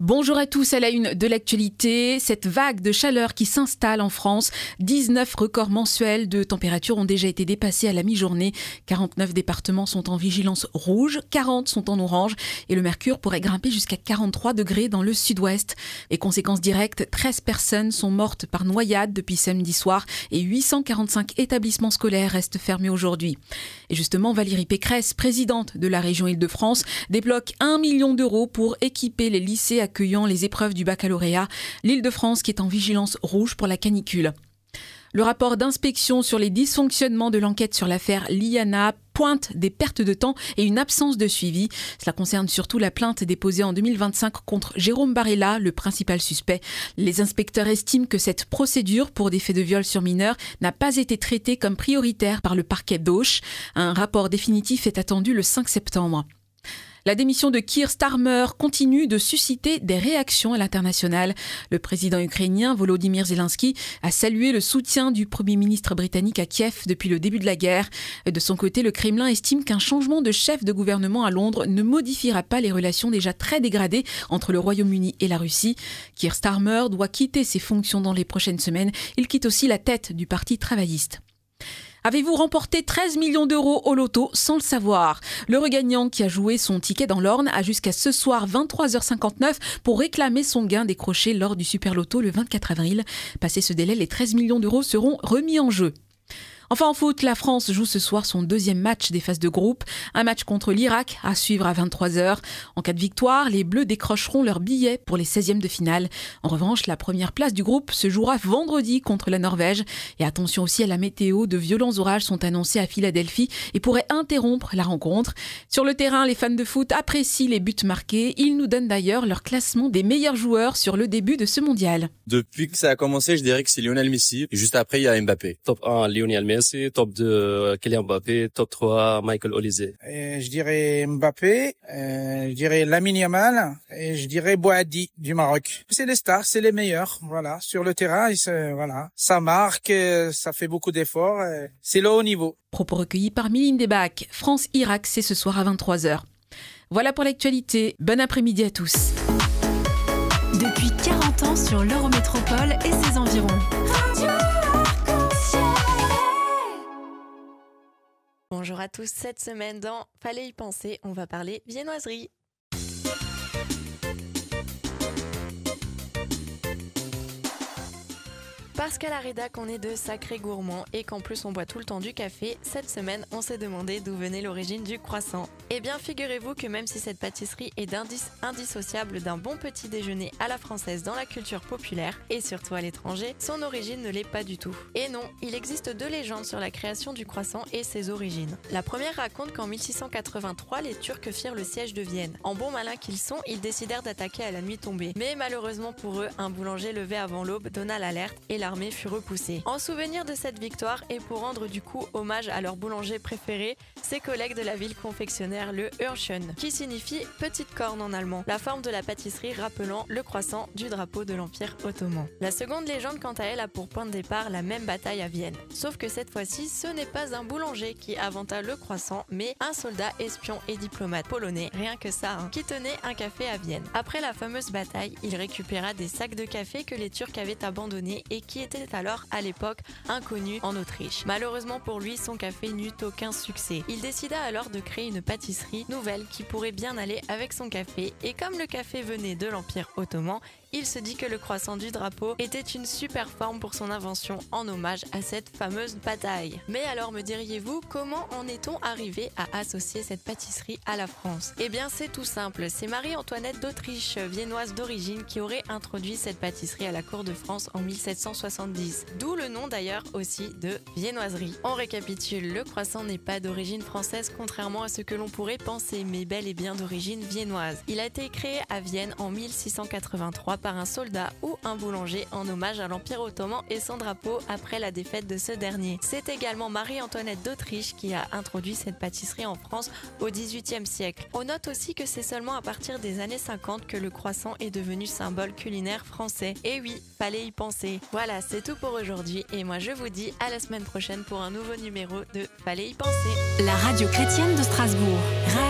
Bonjour à tous, à la une de l'actualité, cette vague de chaleur qui s'installe en France. 19 records mensuels de température ont déjà été dépassés à la mi-journée. 49 départements sont en vigilance rouge, 40 sont en orange et le mercure pourrait grimper jusqu'à 43 degrés dans le sud-ouest. Et conséquences directes, 13 personnes sont mortes par noyade depuis samedi soir et 845 établissements scolaires restent fermés aujourd'hui. Et justement, Valérie Pécresse, présidente de la région Île-de-France, débloque 1 million d'euros pour équiper les lycées accueillant les épreuves du baccalauréat, l'Île-de-France qui est en vigilance rouge pour la canicule. Le rapport d'inspection sur les dysfonctionnements de l'enquête sur l'affaire Liana pointe des pertes de temps et une absence de suivi. Cela concerne surtout la plainte déposée en 2025 contre Jérôme Barella, le principal suspect. Les inspecteurs estiment que cette procédure pour des faits de viol sur mineurs n'a pas été traitée comme prioritaire par le parquet d'Auch. Un rapport définitif est attendu le 5 septembre. La démission de Keir Starmer continue de susciter des réactions à l'international. Le président ukrainien Volodymyr Zelensky a salué le soutien du Premier ministre britannique à Kiev depuis le début de la guerre. De son côté, le Kremlin estime qu'un changement de chef de gouvernement à Londres ne modifiera pas les relations déjà très dégradées entre le Royaume-Uni et la Russie. Keir Starmer doit quitter ses fonctions dans les prochaines semaines. Il quitte aussi la tête du Parti travailliste. Avez-vous remporté 13 millions d'euros au loto sans le savoir? Le regagnant qui a joué son ticket dans l'Orne a jusqu'à ce soir 23h59 pour réclamer son gain décroché lors du Super Loto le 24 avril. Passé ce délai, les 13 millions d'euros seront remis en jeu. Enfin en foot, la France joue ce soir son deuxième match des phases de groupe. Un match contre l'Irak à suivre à 23h. En cas de victoire, les Bleus décrocheront leur billet pour les 16e de finale. En revanche, la première place du groupe se jouera vendredi contre la Norvège. Et attention aussi à la météo, de violents orages sont annoncés à Philadelphie et pourraient interrompre la rencontre. Sur le terrain, les fans de foot apprécient les buts marqués. Ils nous donnent d'ailleurs leur classement des meilleurs joueurs sur le début de ce mondial. Depuis que ça a commencé, je dirais que c'est Lionel Messi. Et juste après, il y a Mbappé. Top 1, Lionel Messi. Top 2, Kylian Mbappé. Top 3, Michael Olise. Je dirais Mbappé, je dirais Lamine Yamal et je dirais Bouhaddi du Maroc. C'est les stars, c'est les meilleurs. Voilà, sur le terrain, voilà, ça marque, ça fait beaucoup d'efforts. C'est le haut niveau. Propos recueillis par Mylène Debac. France-Irak, c'est ce soir à 23h. Voilà pour l'actualité. Bon après-midi à tous. Depuis 40 ans sur l'Eurométropole et ses environs. Bonjour à tous, cette semaine dans Fallait y penser, on va parler viennoiserie. Parce qu'à la rédac, on est de sacrés gourmands et qu'en plus on boit tout le temps du café, cette semaine on s'est demandé d'où venait l'origine du croissant. Eh bien figurez-vous que même si cette pâtisserie est indissociable d'un bon petit déjeuner à la française dans la culture populaire et surtout à l'étranger, son origine ne l'est pas du tout. Et non, il existe deux légendes sur la création du croissant et ses origines. La première raconte qu'en 1683, les Turcs firent le siège de Vienne. En bons malins qu'ils sont, ils décidèrent d'attaquer à la nuit tombée. Mais malheureusement pour eux, un boulanger levé avant l'aube donna l'alerte et l'armée fut repoussée. En souvenir de cette victoire et pour rendre du coup hommage à leur boulanger préféré, ses collègues de la ville confectionnèrent le Hörnchen, qui signifie petite corne en allemand, la forme de la pâtisserie rappelant le croissant du drapeau de l'Empire ottoman. La seconde légende quant à elle a pour point de départ la même bataille à Vienne. Sauf que cette fois-ci, ce n'est pas un boulanger qui inventa le croissant, mais un soldat espion et diplomate polonais, rien que ça, qui tenait un café à Vienne. Après la fameuse bataille, il récupéra des sacs de café que les Turcs avaient abandonnés et qui étaient alors à l'époque inconnu en Autriche. Malheureusement pour lui, son café n'eut aucun succès. Il décida alors de créer une pâtisserie nouvelle qui pourrait bien aller avec son café et comme le café venait de l'Empire ottoman, il se dit que le croissant du drapeau était une super forme pour son invention en hommage à cette fameuse bataille. Mais alors me diriez-vous, comment en est-on arrivé à associer cette pâtisserie à la France? Eh bien c'est tout simple, c'est Marie-Antoinette d'Autriche, viennoise d'origine, qui aurait introduit cette pâtisserie à la cour de France en 1770. D'où le nom d'ailleurs aussi de viennoiserie. On récapitule, le croissant n'est pas d'origine française contrairement à ce que l'on pourrait penser, mais bel et bien d'origine viennoise. Il a été créé à Vienne en 1683 par un soldat ou un boulanger en hommage à l'Empire ottoman et son drapeau après la défaite de ce dernier. C'est également Marie-Antoinette d'Autriche qui a introduit cette pâtisserie en France au XVIIIe siècle. On note aussi que c'est seulement à partir des années 50 que le croissant est devenu symbole culinaire français. Et oui, fallait y penser. Voilà, c'est tout pour aujourd'hui et moi je vous dis à la semaine prochaine pour un nouveau numéro de Fallait y penser. La radio chrétienne de Strasbourg.